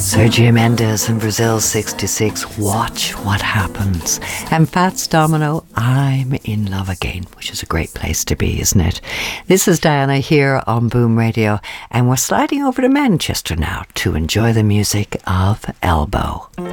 Sergio Mendes in Brazil 66, Watch What Happens. And Fats Domino, I'm in Love Again, which is a great place to be, isn't it? This is Diana here on Boom Radio, and we're sliding over to Manchester now to enjoy the music of Elbow.